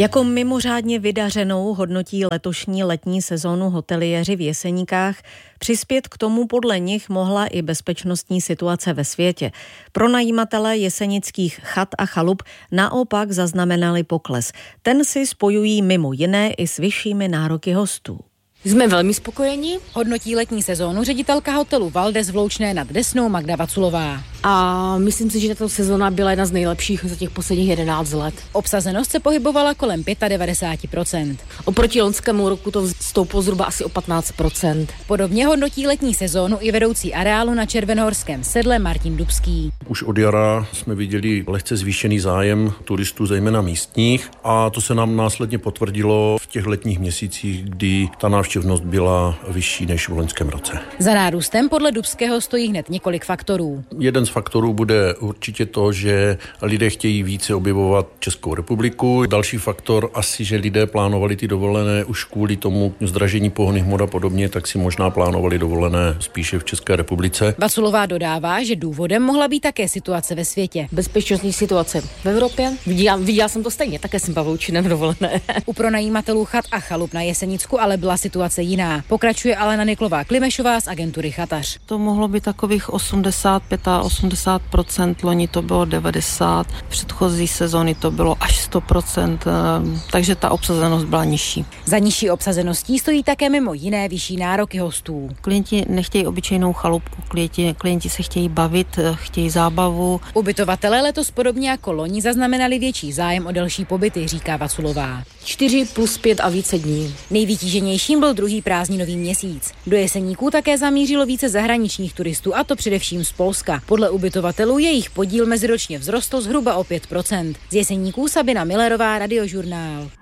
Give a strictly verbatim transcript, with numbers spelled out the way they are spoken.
Jako mimořádně vydařenou hodnotí letošní letní sezónu hoteliéři v Jeseníkách. Přispět k tomu podle nich mohla i bezpečnostní situace ve světě. Pronajímatelé jesenických chat a chalup naopak zaznamenali pokles. Ten si spojují mimo jiné i s vyššími nároky hostů. Jsme velmi spokojeni. Hodnotí letní sezónu ředitelka hotelu Valdes v Loučné nad Desnou Magda Vaculová. A myslím si, že tato sezóna byla jedna z nejlepších za těch posledních jedenáct let. Obsazenost se pohybovala kolem devadesát pět procent. Oproti loňskému roku to stouplo zhruba asi o patnáct procent. Podobně hodnotí letní sezónu i vedoucí areálu na Červenohorském sedle Martin Dubský. Už od jara jsme viděli lehce zvýšený zájem turistů, zejména místních, a to se nám následně potvrdilo v těch letních měsících, kdy ta návštěvnost byla vyšší než v loňském roce. Za nárůstem podle Dubského stojí hned několik faktorů. Jeden z faktorů bude určitě to, že lidé chtějí více objevovat Českou republiku. Další faktor asi, že lidé plánovali ty dovolené už kvůli tomu zdražení pohonných hmot a podobně, tak si možná plánovali dovolené spíše v České republice. Vaculová dodává, že důvodem mohla být také situace ve světě. Bezpečnostní situace v Evropě. Viděla, viděla jsem to stejně, také jsem Pavloučinem dovolené. U pronajímatelů chat a chalup na Jesenicku ale byla situace jiná. Pokračuje Alena Niklová-Klimešová z agentury Chatař. To mohlo být takových osmdesát pět a osmdesát procent, loni to bylo devadesát procent, předchozí sezóny to bylo až sto procent, takže ta obsazenost byla nižší. Za nižší obsazeností stojí také mimo jiné vyšší nároky hostů. Klienti nechtějí obyčejnou chalupku, klienti, klienti se chtějí bavit, chtějí zábavu. Ubytovatelé letos podobně jako loni zaznamenali větší zájem o delší pobyty, říká Vaculová. Čtyři plus pět a více dní. Nejvytíženějším byl druhý prázdninový měsíc. Do Jeseníků také zamířilo více zahraničních turistů, a to především z Polska. Podle ubytovatelů jejich podíl meziročně vzrostl zhruba o pět procent. Z Jeseníků Sabina Millerová, Radiožurnál.